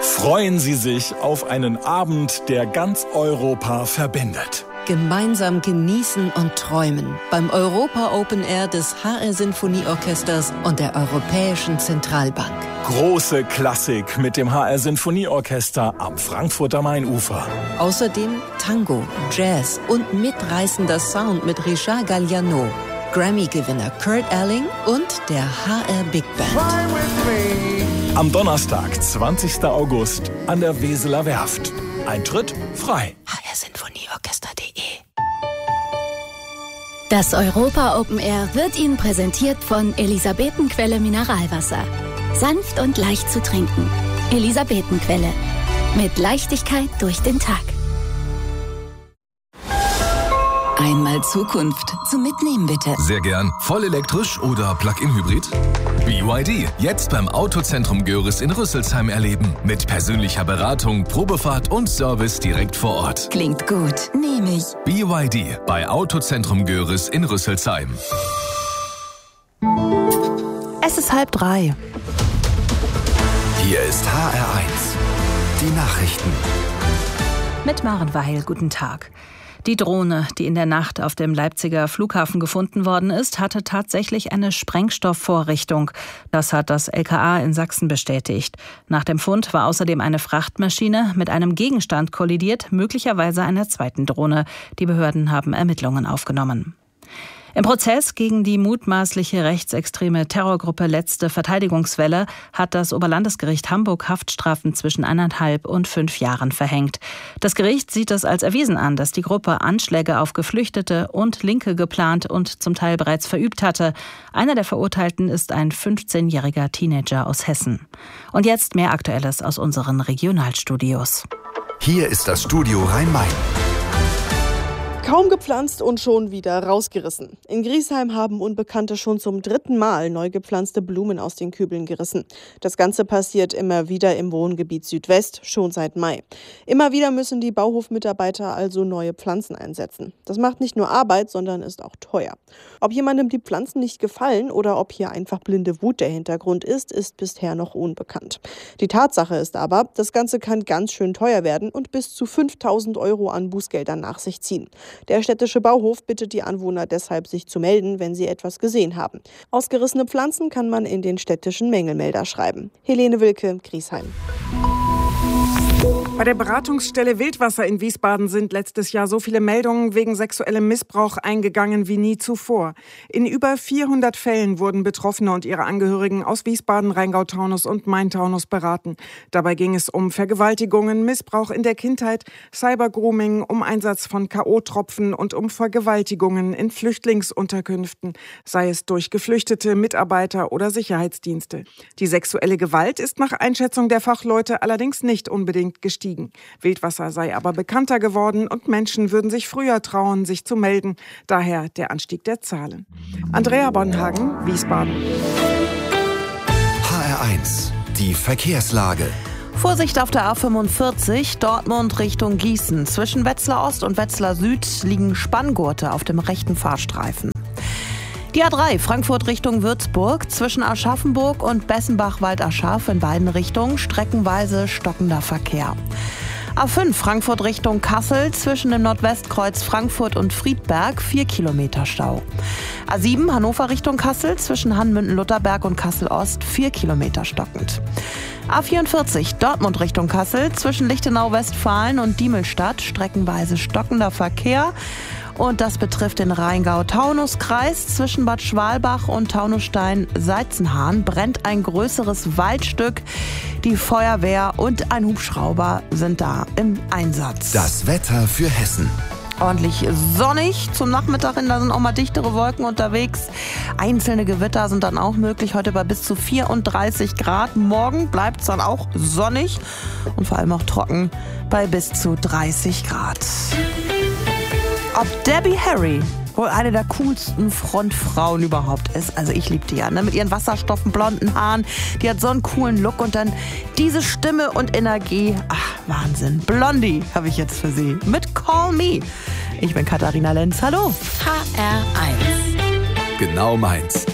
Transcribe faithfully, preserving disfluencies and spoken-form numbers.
Freuen Sie sich auf einen Abend, der ganz Europa verbindet. Gemeinsam genießen und träumen beim Europa Open Air des H R Sinfonieorchesters und der Europäischen Zentralbank. Große Klassik mit dem H R Sinfonieorchester am Frankfurter Mainufer. Außerdem Tango, Jazz und mitreißender Sound mit Richard Galliano, Grammy-Gewinner Kurt Elling und der H R Big Band. Am Donnerstag, zwanzigsten August, an der Weseler Werft. Eintritt frei. h r sinfonieorchester punkt de Das Europa Open Air wird Ihnen präsentiert von Elisabetenquelle Mineralwasser. Sanft und leicht zu trinken. Elisabetenquelle. Mit Leichtigkeit durch den Tag. Einmal Zukunft zum Mitnehmen, bitte. Sehr gern. Voll elektrisch oder Plug-in-Hybrid? B Y D. Jetzt beim Autozentrum Görres in Rüsselsheim erleben. Mit persönlicher Beratung, Probefahrt und Service direkt vor Ort. Klingt gut. Nehme ich. B Y D bei Autozentrum Görres in Rüsselsheim. Es ist halb drei. Hier ist H R eins. Die Nachrichten. Mit Maren Weil, guten Tag. Die Drohne, die in der Nacht auf dem Leipziger Flughafen gefunden worden ist, hatte tatsächlich eine Sprengstoffvorrichtung. Das hat das L K A in Sachsen bestätigt. Nach dem Fund war außerdem eine Frachtmaschine mit einem Gegenstand kollidiert, möglicherweise einer zweiten Drohne. Die Behörden haben Ermittlungen aufgenommen. Im Prozess gegen die mutmaßliche rechtsextreme Terrorgruppe Letzte Verteidigungswelle hat das Oberlandesgericht Hamburg Haftstrafen zwischen eineinhalb und fünf Jahren verhängt. Das Gericht sieht es als erwiesen an, dass die Gruppe Anschläge auf Geflüchtete und Linke geplant und zum Teil bereits verübt hatte. Einer der Verurteilten ist ein fünfzehnjähriger Teenager aus Hessen. Und jetzt mehr Aktuelles aus unseren Regionalstudios. Hier ist das Studio Rhein-Main. Kaum gepflanzt und schon wieder rausgerissen. In Griesheim haben Unbekannte schon zum dritten Mal neu gepflanzte Blumen aus den Kübeln gerissen. Das Ganze passiert immer wieder im Wohngebiet Südwest, schon seit Mai. Immer wieder müssen die Bauhofmitarbeiter also neue Pflanzen einsetzen. Das macht nicht nur Arbeit, sondern ist auch teuer. Ob jemandem die Pflanzen nicht gefallen oder ob hier einfach blinde Wut der Hintergrund ist, ist bisher noch unbekannt. Die Tatsache ist aber, das Ganze kann ganz schön teuer werden und bis zu fünftausend Euro an Bußgeldern nach sich ziehen. Der städtische Bauhof bittet die Anwohner deshalb, sich zu melden, wenn sie etwas gesehen haben. Ausgerissene Pflanzen kann man in den städtischen Mängelmelder schreiben. Helene Wilke, Griesheim. Bei der Beratungsstelle Wildwasser in Wiesbaden sind letztes Jahr so viele Meldungen wegen sexuellem Missbrauch eingegangen wie nie zuvor. In über vierhundert Fällen wurden Betroffene und ihre Angehörigen aus Wiesbaden, Rheingau-Taunus und Main-Taunus beraten. Dabei ging es um Vergewaltigungen, Missbrauch in der Kindheit, Cybergrooming, um Einsatz von K O-Tropfen und um Vergewaltigungen in Flüchtlingsunterkünften, sei es durch Geflüchtete, Mitarbeiter oder Sicherheitsdienste. Die sexuelle Gewalt ist nach Einschätzung der Fachleute allerdings nicht unbedingt gestiegen. Wildwasser sei aber bekannter geworden und Menschen würden sich früher trauen, sich zu melden. Daher der Anstieg der Zahlen. Andrea Bonhagen, Wiesbaden. H R eins. Die Verkehrslage. Vorsicht auf der A fünfundvierzig, Dortmund Richtung Gießen. Zwischen Wetzlar Ost und Wetzlar Süd liegen Spanngurte auf dem rechten Fahrstreifen. Die A drei, Frankfurt Richtung Würzburg, zwischen Aschaffenburg und Bessenbach-Wald-Aschaf in beiden Richtungen streckenweise stockender Verkehr. A fünf, Frankfurt Richtung Kassel, zwischen dem Nordwestkreuz Frankfurt und Friedberg, vier Kilometer Stau. A sieben, Hannover Richtung Kassel, zwischen Hannmünden-Lutherberg und Kassel-Ost, vier Kilometer stockend. A vierundvierzig, Dortmund Richtung Kassel, zwischen Lichtenau-Westfalen und Diemelstadt, streckenweise stockender Verkehr. Und das betrifft den Rheingau-Taunus-Kreis. Zwischen Bad Schwalbach und Taunusstein-Seizenhahn brennt ein größeres Waldstück. Die Feuerwehr und ein Hubschrauber sind da im Einsatz. Das Wetter für Hessen. Ordentlich sonnig zum Nachmittag hin, da sind auch mal dichtere Wolken unterwegs. Einzelne Gewitter sind dann auch möglich, heute bei bis zu vierunddreißig Grad. Morgen bleibt es dann auch sonnig und vor allem auch trocken bei bis zu dreißig Grad. Ob Debbie Harry wohl eine der coolsten Frontfrauen überhaupt ist. Also ich liebe die ja, ne? Mit ihren wasserstoffen blonden Haaren. Die hat so einen coolen Look und dann diese Stimme und Energie. Ach, Wahnsinn. Blondie habe ich jetzt für Sie mit Call Me. Ich bin Katharina Lenz. Hallo. H R eins. Genau meins.